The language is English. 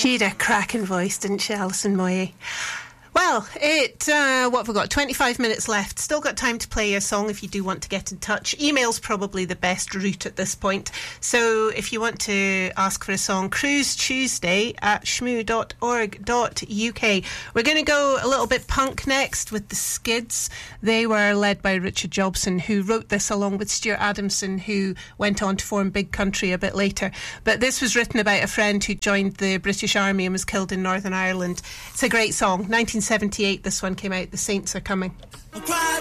She had a cracking voice, didn't she, Alison Moyet? Well, what have we got? 25 minutes left. Still got time to play a song if you do want to get in touch. Email's probably the best route at this point. So if you want to ask for a song, cruisetuesday@shmoo.org.uk. We're going to go a little bit punk next with the Skids. They were led by Richard Jobson, who wrote this along with Stuart Adamson, who went on to form Big Country a bit later. But this was written about a friend who joined the British Army and was killed in Northern Ireland. It's a great song. 1978 this one came out. The Saints Are Coming. I cried